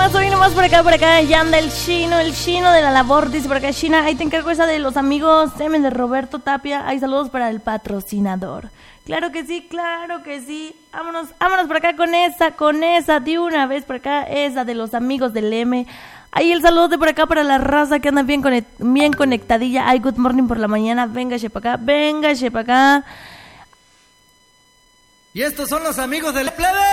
hoy nomás por acá, ya anda el chino de la labor, dice por acá, China, ahí te encargo esa de los amigos M de Roberto Tapia, hay saludos para el patrocinador. Claro que sí, vámonos por acá con esa, de una vez por acá, esa de los amigos del M. Ahí el saludo de por acá para la raza que anda bien conectadilla, ay, good morning por la mañana, véngase para acá. Y estos son los amigos del plebe.